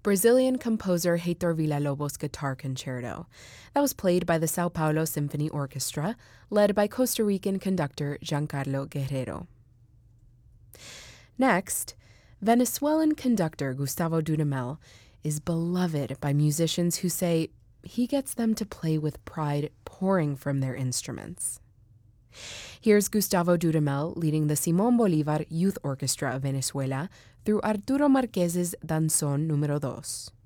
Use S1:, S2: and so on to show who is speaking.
S1: Brazilian composer Heitor Villa-Lobos' Guitar Concerto. That was played by the Sao Paulo Symphony Orchestra, led by Costa Rican conductor Giancarlo Guerrero. Next, Venezuelan conductor Gustavo Dudamel is beloved by musicians who say he gets them to play with pride pouring from their instruments. Here's Gustavo Dudamel leading the Simón Bolívar Youth Orchestra of Venezuela through Arturo Márquez's Danzón número 2.